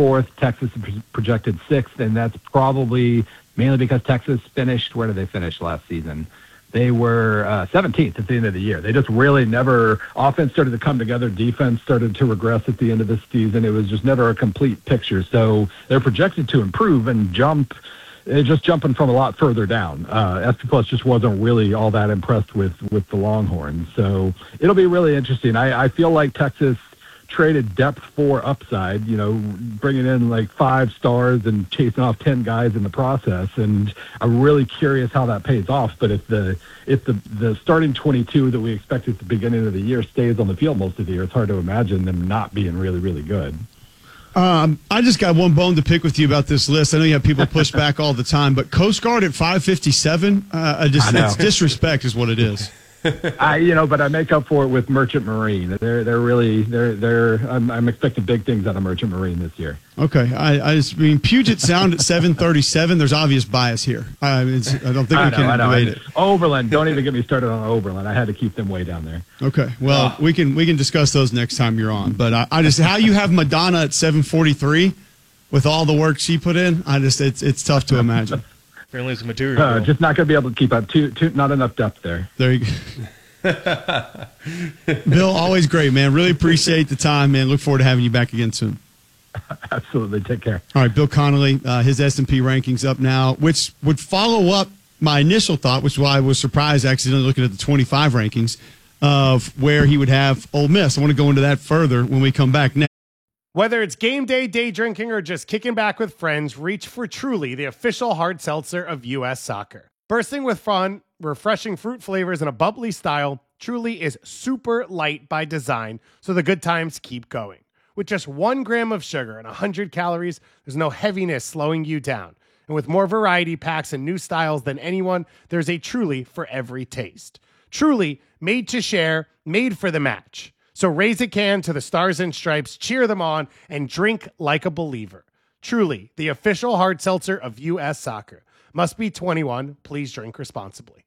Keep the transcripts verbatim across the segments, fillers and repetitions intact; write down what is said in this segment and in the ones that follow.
fourth. Texas is projected sixth, and that's probably mainly because Texas finished, where did they finish last season? They were uh, seventeenth at the end of the year. They just really never, offense started to come together, defense started to regress at the end of the season. It was just never a complete picture. So they're projected to improve and jump, uh, just jumping from a lot further down. Uh, S P Plus just wasn't really all that impressed with, with the Longhorns. So it'll be really interesting. I, I feel like Texas traded depth for upside, you know, bringing in like five stars and chasing off ten guys in the process. And I'm really curious how that pays off. But if the if the, the starting twenty-two that we expected at the beginning of the year stays on the field most of the year, it's hard to imagine them not being really, really good. Um, I just got one bone to pick with you about this list. I know you have people push back all the time, but Coast Guard at five fifty-seven, uh, I just, it's disrespect is what it is. I, you know, but I make up for it with Merchant Marine. They're, they're really, they're, they're. I'm, I'm expecting big things out of Merchant Marine this year. Okay, I, I just I mean Puget Sound at seven thirty-seven. There's obvious bias here. I, it's, I don't think I we know, can I know. debate it. Oberlin, don't even get me started on Oberlin. I had to keep them way down there. Okay, well oh. we can we can discuss those next time you're on. But I, I just how you have Madonna at seven forty-three with all the work she put in. I just it's it's tough to imagine. Apparently, it's a material. Uh, just not going to be able to keep up. Too, too, not enough depth there. There you go. Bill, always great, man. Really appreciate the time, man. Look forward to having you back again soon. Absolutely. Take care. All right, Bill Connolly, uh, his S and P rankings up now, which would follow up my initial thought, which is why I was surprised accidentally looking at the twenty-five rankings of where he would have Ole Miss. I want to go into that further when we come back next. Whether it's game day, day drinking, or just kicking back with friends, reach for Truly, the official hard seltzer of U S Soccer. Bursting with fun, refreshing fruit flavors, and a bubbly style, Truly is super light by design, so the good times keep going. With just one gram of sugar and one hundred calories, there's no heaviness slowing you down. And with more variety packs and new styles than anyone, there's a Truly for every taste. Truly, made to share, made for the match. So raise a can to the Stars and Stripes, cheer them on, and drink like a believer. Truly, the official hard seltzer of U S Soccer. Must be twenty-one. Please drink responsibly.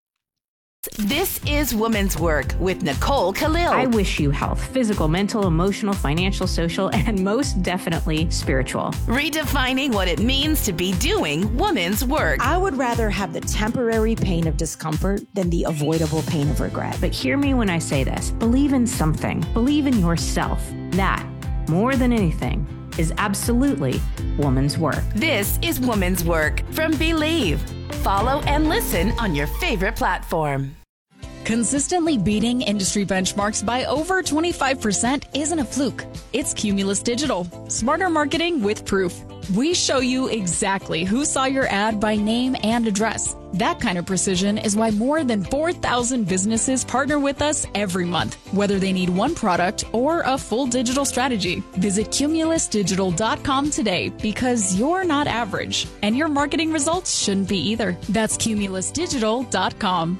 This is Women's Work with Nicole Khalil. I wish you health, physical, mental, emotional, financial, social, and most definitely spiritual. Redefining what it means to be doing women's work. I would rather have the temporary pain of discomfort than the avoidable pain of regret. But hear me when I say this. Believe in something. Believe in yourself. That, more than anything, is absolutely woman's work. This is Woman's Work from Believe. Follow and listen on your favorite platform. Consistently beating industry benchmarks by over twenty-five percent isn't a fluke. It's Cumulus Digital. Smarter marketing with proof. We show you exactly who saw your ad by name and address. That kind of precision is why more than four thousand businesses partner with us every month, whether they need one product or a full digital strategy. Visit cumulus digital dot com today because you're not average, and your marketing results shouldn't be either. That's cumulus digital dot com.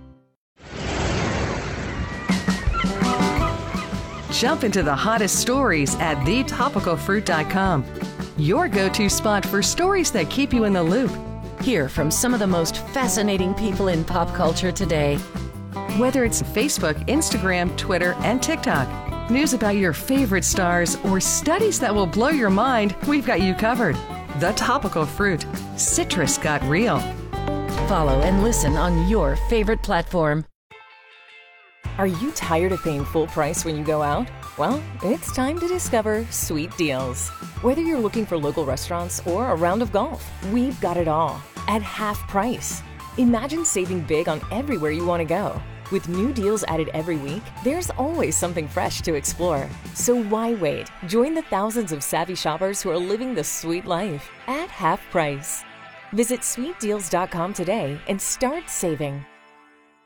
Jump into the hottest stories at the topical fruit dot com. Your go-to spot for stories that keep you in the loop. Hear from some of the most fascinating people in pop culture today. Whether it's Facebook, Instagram, Twitter, and TikTok, news about your favorite stars, or studies that will blow your mind, we've got you covered. The Topical Fruit. Citrus got real. Follow and listen on your favorite platform. Are you tired of paying full price when you go out? Well, it's time to discover Sweet Deals. Whether you're looking for local restaurants or a round of golf, we've got it all at half price. Imagine saving big on everywhere you want to go. With new deals added every week, there's always something fresh to explore. So why wait? Join the thousands of savvy shoppers who are living the sweet life at half price. Visit sweet deals dot com today and start saving.